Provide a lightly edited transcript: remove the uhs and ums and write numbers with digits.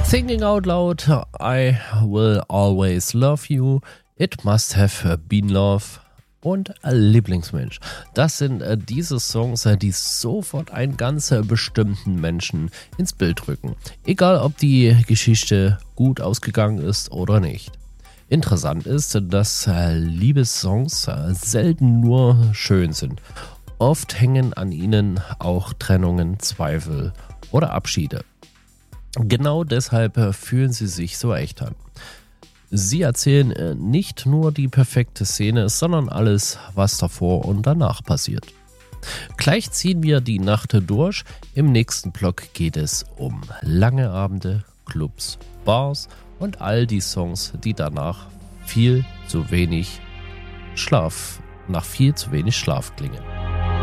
Thinking Out Loud, I Will Always Love You, It Must Have Been Love und Lieblingsmensch. Das sind diese Songs, die sofort einen ganz bestimmten Menschen ins Bild rücken. Egal, ob die Geschichte gut ausgegangen ist oder nicht. Interessant ist, dass Liebessongs selten nur schön sind. Oft hängen an ihnen auch Trennungen, Zweifel oder Abschiede. Genau deshalb fühlen sie sich so echt an. Sie erzählen nicht nur die perfekte Szene, sondern alles, was davor und danach passiert. Gleich ziehen wir die Nacht durch. Im nächsten Block geht es um lange Abende, Clubs, Bars und all die Songs, die nach viel zu wenig Schlaf klingen.